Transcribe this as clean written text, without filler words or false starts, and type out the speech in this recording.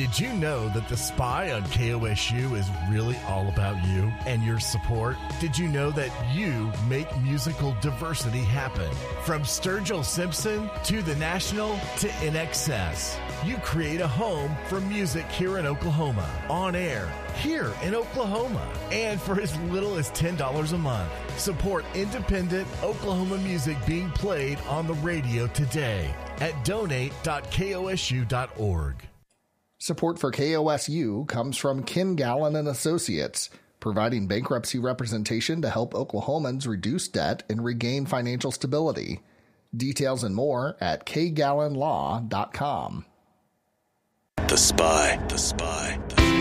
Did you know that The Spy on KOSU is really all about you and your support? Did you know that you make musical diversity happen? From Sturgill Simpson to The National to INXS, you create a home for music here in Oklahoma, on air, here in Oklahoma, and for as little as $10 a month. Support independent Oklahoma music being played on the radio today at donate.kosu.org. Support for KOSU comes from Ken Gallen and Associates, providing bankruptcy representation to help Oklahomans reduce debt and regain financial stability. Details and more at kgallenlaw.com. The Spy.